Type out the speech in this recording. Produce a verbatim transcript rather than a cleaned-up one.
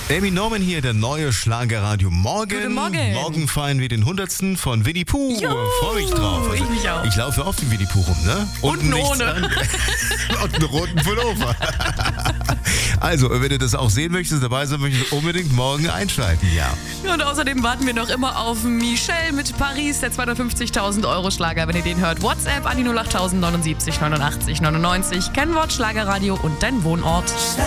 Amy Norman hier, der neue Schlagerradio Morgen. Guten Morgen. Morgen feiern wir den hundertsten von Winnie Pooh. Freue mich drauf. ich mich auch. Ich laufe oft wie Winnie Pooh rum, ne? Und nichts ohne. an. Und einen roten Pullover. Also, wenn du das auch sehen möchtest, dabei sein möchtest, unbedingt morgen einschalten, ja. Und außerdem warten wir noch immer auf Michelle mit Paris, der zweihundertfünfzigtausend Euro Schlager. Wenn ihr den hört, WhatsApp an die null acht neunundsiebzig neunundachtzig neunundneunzig. Kennwort Schlagerradio und dein Wohnort.